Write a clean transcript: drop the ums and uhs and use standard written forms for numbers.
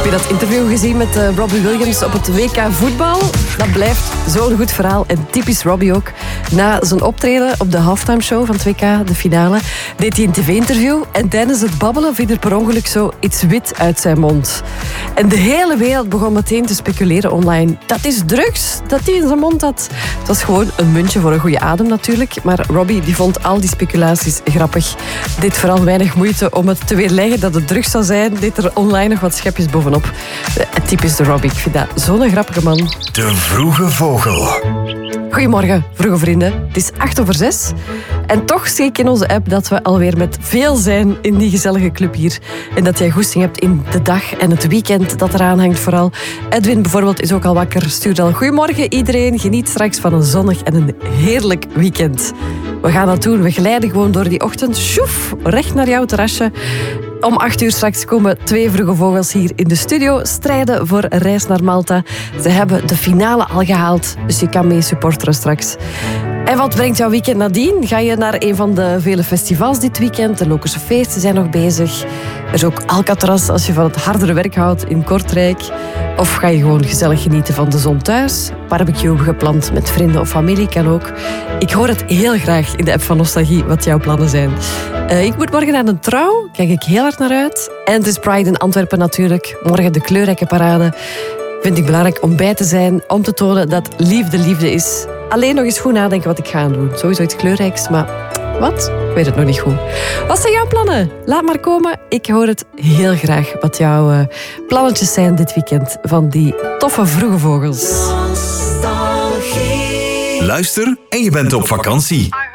Heb je dat interview gezien met Robbie Williams op het WK voetbal? Dat blijft zo'n goed verhaal en typisch Robbie ook. Na zijn optreden op de halftime show van het WK, de finale, deed hij een tv-interview en tijdens het babbelen viel er per ongeluk zo iets wit uit zijn mond. En de hele wereld begon meteen te speculeren online. Dat is drugs dat hij in zijn mond had. Het was gewoon een muntje voor een goede adem natuurlijk, maar Robbie die vond al die speculaties grappig. Deed vooral weinig moeite om het te weerleggen dat het drugs zou zijn. Deed er online nog wat schepjes bovenop. Typisch de Robbie. Ik vind dat zo'n grappige man. De Vroege Vogel. Goedemorgen, vroege vrienden. Het is 6:08. En toch zie ik in onze app dat we alweer met veel zijn in die gezellige club hier. En dat jij goesting hebt in de dag en het weekend dat eraan hangt vooral. Edwin bijvoorbeeld is ook al wakker. Stuurt al goedemorgen iedereen. Geniet straks van een zonnig en een heerlijk weekend. We gaan dat doen. We glijden gewoon door die ochtend. Sjoef, recht naar jouw terrasje. Om 8 uur straks komen 2 vroege vogels hier in de studio. Strijden voor een reis naar Malta. Ze hebben de finale al gehaald. Dus je kan mee supporteren straks. En wat brengt jouw weekend nadien? Ga je naar een van de vele festivals dit weekend? De Lokerse feesten zijn nog bezig. Er is ook Alcatraz als je van het hardere werk houdt in Kortrijk. Of ga je gewoon gezellig genieten van de zon thuis? Barbecue gepland met vrienden of familie kan ook. Ik hoor het heel graag in de app van Nostalgie wat jouw plannen zijn. Ik moet morgen naar een trouw. Kijk ik heel hard naar uit. En het is Pride in Antwerpen natuurlijk. Morgen de kleurrijke parade. Vind ik belangrijk om bij te zijn. Om te tonen dat liefde liefde is. Alleen nog eens goed nadenken wat ik ga doen. Sowieso iets kleurrijks, maar wat? Ik weet het nog niet goed. Wat zijn jouw plannen? Laat maar komen. Ik hoor het heel graag wat jouw plannetjes zijn dit weekend. Van die toffe vroege vogels. Luister en je bent op vakantie.